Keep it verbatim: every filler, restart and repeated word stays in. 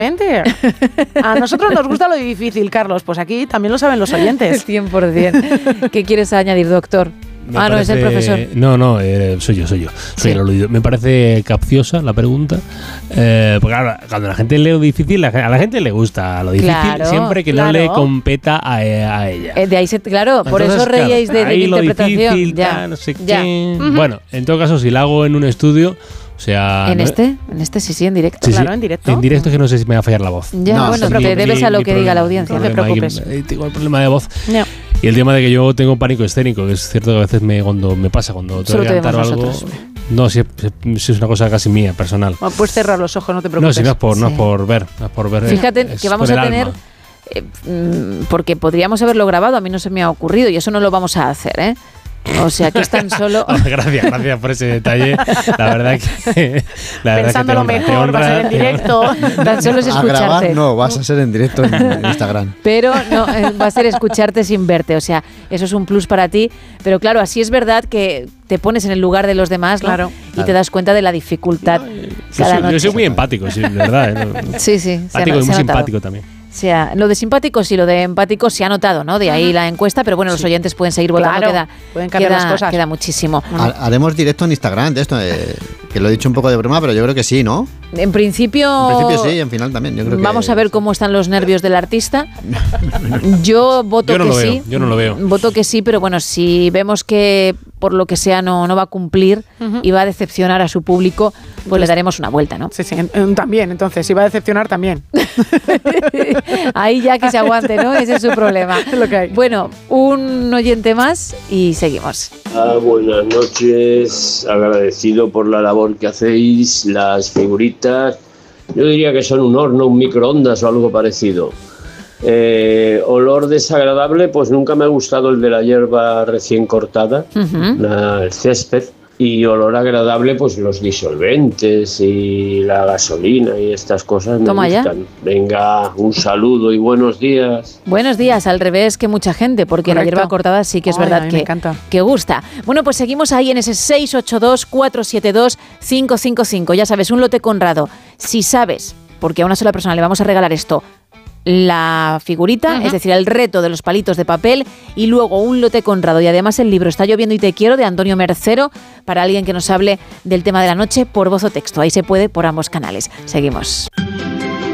A nosotros nos gusta lo difícil, Carlos. Pues aquí también lo saben los oyentes. cien por ciento. ¿Qué quieres añadir, doctor? Me ah, parece, no, es el profesor. No, no, eh, soy yo, soy yo. Soy sí. el aludido. Me parece capciosa la pregunta. Eh, porque claro, cuando la gente lee lo difícil, a la gente le gusta lo difícil, claro, siempre que claro. no le competa a, a ella. Eh, de ahí se, claro, entonces, por eso reíais claro, de, de mi interpretación. Difícil, ya, tal, no sé ya. qué. Uh-huh. Bueno, en todo caso, si la hago en un estudio, o sea... ¿En no, este? En este sí, sí, en directo. Sí, claro, sí. en directo. En directo es que no sé si me va a fallar la voz. Ya, no, bueno, sí, te debes mi, a lo que problema, diga la audiencia, no te preocupes. Ahí, tengo el problema de voz. No. Y el tema de que yo tengo pánico escénico, que es cierto que a veces me cuando me pasa, cuando tengo que cantar algo... Nosotros. No, si es, si es una cosa casi mía, personal. Bueno, puedes cerrar los ojos, no te preocupes. No, si no es por, sí. no es por ver, no es por ver. Fíjate que vamos a tener... Eh, porque podríamos haberlo grabado, a mí no se me ha ocurrido y eso no lo vamos a hacer, ¿eh? O sea, que es tan solo... gracias, gracias por ese detalle. La verdad que... La Pensando lo mejor, honra, va a ser en directo. Tan solo es escucharte. A grabar no, vas a ser en directo en, en Instagram. Pero no, va a ser escucharte sin verte. O sea, eso es un plus para ti. Pero claro, así es verdad que te pones en el lugar de los demás, ¿no? Claro. Y claro. te das cuenta de la dificultad. No, cada yo, soy, noche. yo soy muy empático, sí, de verdad. ¿eh? Sí, sí. Empático y muy simpático también. O sea, lo de simpático sí, lo de empático se ha notado, ¿no? De ahí la encuesta, pero bueno, los sí. oyentes pueden seguir votando, claro, queda, pueden cambiar queda, las cosas. Queda muchísimo. Haremos directo en Instagram de esto, eh, que lo he dicho un poco de broma, pero yo creo que sí, ¿no? En principio... En principio sí, en final también. Yo creo vamos que, a ver cómo están los nervios del artista. Yo voto yo no que lo sí. Veo, yo no lo veo. Voto que sí, pero bueno, si vemos que por lo que sea no, no va a cumplir uh-huh. y va a decepcionar a su público, pues entonces, le daremos una vuelta, ¿no? Sí, sí, también, entonces, si va a decepcionar, también. Ahí ya que se aguante, ¿no? Ese es su problema. Es lo que hay. Bueno, un oyente más y seguimos. Ah, buenas noches, agradecido por la labor que hacéis, las figuritas. Yo diría que son un horno, un microondas o algo parecido. Eh, olor desagradable, pues nunca me ha gustado el de la hierba recién cortada, uh-huh. la, el césped. Y olor agradable, pues los disolventes y la gasolina y estas cosas me Toma gustan. Ya. Venga, un saludo y buenos días. Buenos días, al revés que mucha gente, porque Correcto. La hierba cortada sí que es Ay, verdad que, que gusta. Bueno, pues seguimos ahí en ese seis ocho dos, cuatro siete dos, cinco cinco cinco. Ya sabes, un lote Conrado. Si sabes, porque a una sola persona le vamos a regalar esto, la figurita, uh-huh. es decir, el reto de los palitos de papel y luego un lote Conrado y además el libro Está lloviendo y te quiero de Antonio Mercero para alguien que nos hable del tema de la noche por voz o texto. Ahí se puede por ambos canales. Seguimos.